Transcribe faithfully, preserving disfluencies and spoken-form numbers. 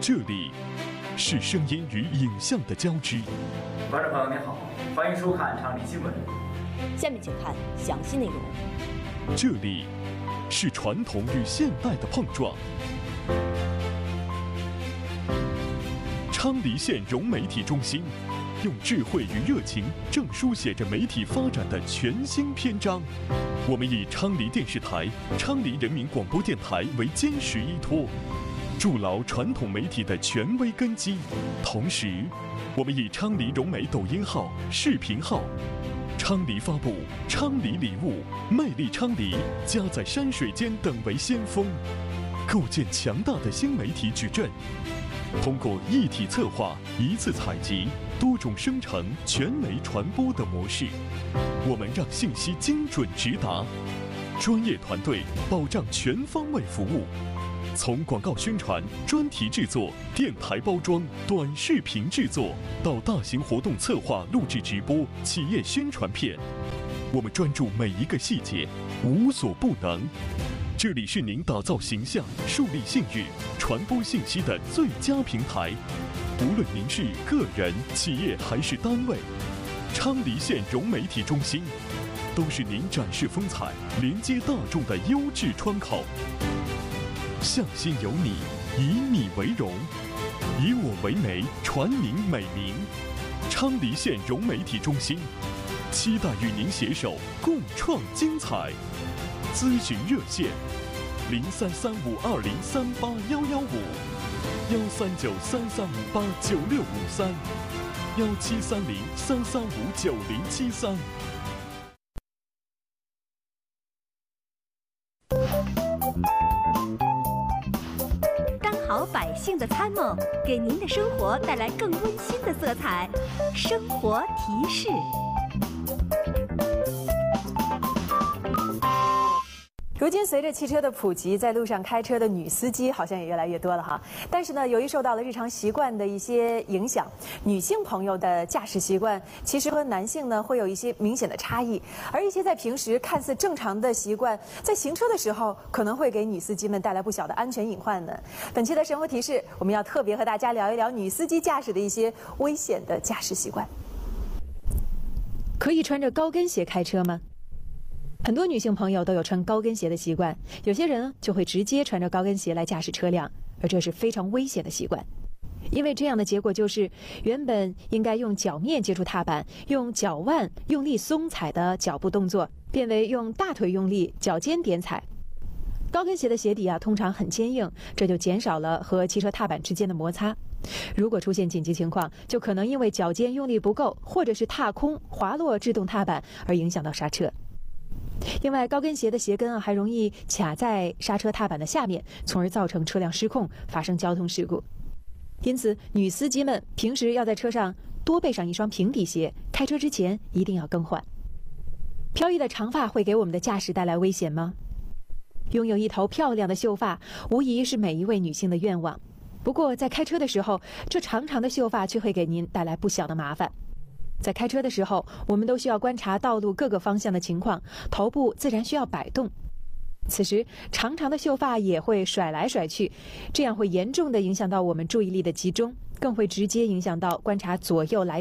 这里是声音与影像的交织。 观众朋友您好，欢迎收看昌黎新闻。 下面请看详细内容。 这里是传统与现代的碰撞。昌黎县融媒体中心用智慧与热情，正书写着媒体发展的全新篇章。我们以昌黎电视台、昌黎人民广播电台为坚实依托，筑牢传统媒体的权威根基。同时，我们以昌黎融媒抖音号、视频号、昌黎发布、昌黎礼物、魅力昌黎、家在山水间等为先锋，构建强大的新媒体矩阵。通过一体策划、一次采集、多种生成、全媒传播的模式，我们让信息精准直达，专业团队保障全方位服务。从广告宣传、专题制作、电台包装、短视频制作，到大型活动策划、录制直播、企业宣传片，我们专注每一个细节，无所不能。这里是您打造形象、树立信誉、传播信息的最佳平台。无论您是个人、企业还是单位，昌黎县融媒体中心都是您展示风采、连接大众的优质窗口。向心有你，以你为荣，以我为媒，传您美名。昌黎县融媒体中心，期待与您携手共创精彩。咨询热线：零三三五二零三八幺幺五，幺三九三三五八九六五三，幺七三零三三五九零七三。 当好百姓的参谋，给您的生活带来更温馨的色彩。生活提示。 如今，随着汽车的普及，在路上开车的女司机好像也越来越多了哈。但是呢，由于受到了日常习惯的一些影响，女性朋友的驾驶习惯其实和男性呢会有一些明显的差异。而一些在平时看似正常的习惯，在行车的时候可能会给女司机们带来不小的安全隐患呢。本期的生活提示，我们要特别和大家聊一聊女司机驾驶的一些危险的驾驶习惯。可以穿着高跟鞋开车吗？很多女性朋友都有穿高跟鞋的习惯，有些人就会直接穿着高跟鞋来驾驶车辆，而这是非常危险的习惯。因为这样的结果就是，原本应该用脚面接触踏板、用脚腕用力松踩的脚步动作，变为用大腿用力、脚尖点踩。高跟鞋的鞋底啊，通常很坚硬，这就减少了和汽车踏板之间的摩擦。如果出现紧急情况，就可能因为脚尖用力不够，或者是踏空滑落制动踏板而影响到刹车。另外，高跟鞋的鞋跟啊还容易卡在刹车踏板的下面，从而造成车辆失控，发生交通事故。因此，女司机们平时要在车上多备上一双平底鞋，开车之前一定要更换。飘逸的长发会给我们的驾驶带来危险吗？拥有一头漂亮的秀发，无疑是每一位女性的愿望。不过，在开车的时候，这长长的秀发却会给您带来不小的麻烦。在开车的时候，我们都需要观察道路各个方向的情况，头部自然需要摆动。此时，长长的秀发也会甩来甩去，这样会严重的影响到我们注意力的集中，更会直接影响到观察左右来